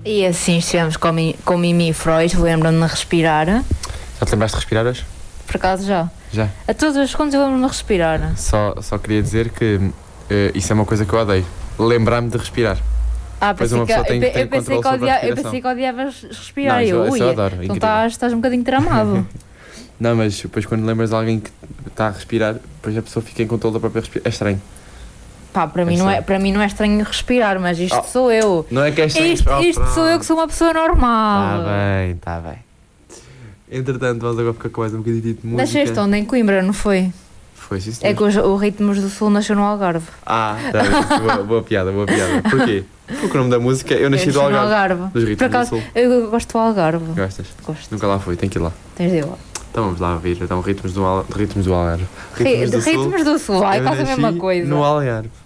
E assim estivemos com Mimi e Freud, lembro-me de respirar. Já te lembraste de respirar hoje? Por acaso já. Já. A todos os segundos eu lembro-me de respirar. Só queria dizer que isso é uma coisa que eu odeio. Lembrar-me de respirar. Eu pensei que odiavas respirar. Não, eu adoro. Então estás um bocadinho tramado. Não, mas depois quando lembras de alguém que está a respirar, depois a pessoa fica em controle da própria respiração. É estranho. Para mim não é estranho respirar, mas isto sou eu. Não é que é estranho. Isto sou eu que sou uma pessoa normal. Está bem. Entretanto, vamos agora ficar com mais um bocadinho de música. Nasceste onde? Em Coimbra, não foi? Foi, sim, é que o Ritmos do Sul nasceu no Algarve. Tá bem. Boa piada. Porquê? Porque o nome da música, eu nasci do Algarve. Dos Ritmos do Sul. Eu gosto do Algarve. Gostas? Gosto. Nunca lá fui, tenho que ir lá. Tens de ir lá. Então vamos lá ouvir, Ritmos do Algarve. Ritmos do Sul, é quase a mesma coisa. No Algarve.